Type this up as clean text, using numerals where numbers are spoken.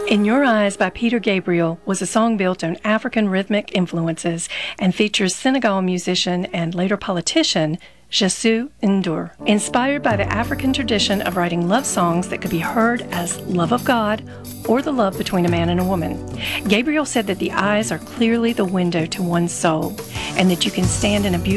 In Your Eyes by Peter Gabriel was a song built on African rhythmic influences and features Senegal musician and later politician Youssou N'Dour. Inspired by the African tradition of writing love songs that could be heard as love of God or the love between a man and a woman, Gabriel said that the eyes are clearly the window to one's soul and that you can stand in a beautiful